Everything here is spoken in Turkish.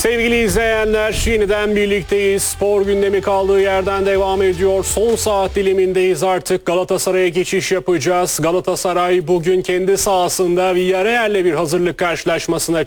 Sevgili izleyenler, yeniden birlikteyiz. Spor gündemi kaldığı yerden devam ediyor. Son saat dilimindeyiz artık. Galatasaray'a geçiş yapacağız. Galatasaray bugün kendi sahasında Villarreal'le bir hazırlık karşılaşmasına